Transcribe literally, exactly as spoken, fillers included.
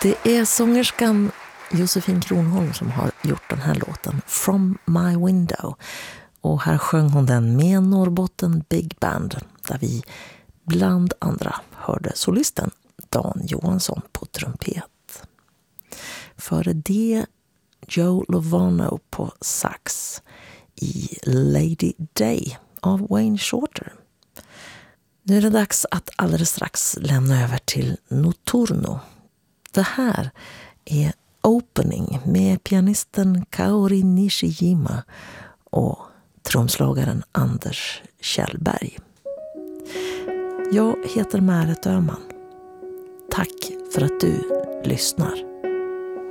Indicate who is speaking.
Speaker 1: Det är sångerskan Josefin Kronholm som har gjort den här låten From My Window. Och här sjöng hon den med Norrbotten Big Band, där vi bland andra hörde solisten Dan Johansson på trumpet. Före det Joe Lovano på sax i Lady Day av Wayne Shorter. Nu är det dags att alldeles strax lämna över till Noturno. Det här är Opening med pianisten Kaori Nishijima och trumslagaren Anders Kjellberg. Jag heter Märet Öhman. Tack för att du lyssnar.